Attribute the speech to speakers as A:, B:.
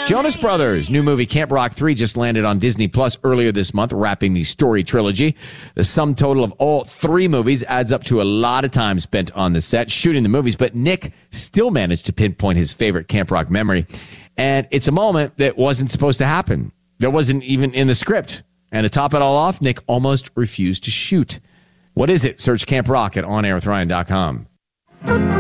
A: Jonas Brothers' new movie Camp Rock 3 just landed on Disney Plus earlier this month, wrapping the story trilogy. The sum total of all three movies adds up to a lot of time spent on the set shooting the movies, but Nick still managed to pinpoint his favorite Camp Rock memory. And it's a moment that wasn't supposed to happen. That wasn't even in the script. And to top it all off, Nick almost refused to shoot. What is it? Search Camp Rock at OnAirWithRyan.com.